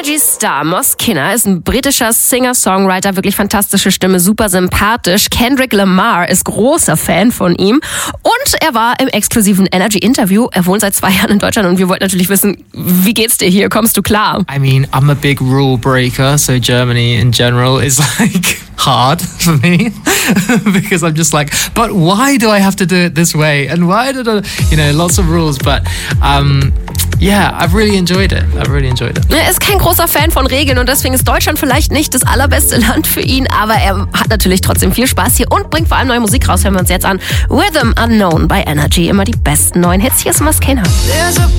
Energy Star Moss Kinner ist ein britischer Singer-Songwriter, wirklich fantastische Stimme, super sympathisch. Kendrick Lamar ist großer Fan von ihm und er war im exklusiven Energy-Interview. Er wohnt seit 2 Jahren in Deutschland und wir wollten natürlich wissen, wie geht's dir hier? Kommst du klar? I mean, I'm a big rule breaker, so Germany in general is like hard for me because I'm just like, but why do I have to do it this way? And why did I, lots of rules, but yeah, I've really enjoyed it. Er ist kein großer Fan von Regeln und deswegen ist Deutschland vielleicht nicht das allerbeste Land für ihn, aber er hat natürlich trotzdem viel Spaß hier und bringt vor allem neue Musik raus. Hören wir uns jetzt an. Rhythm Unknown bei Energy. Immer die besten neuen Hits. Hier ist Moss Kinner.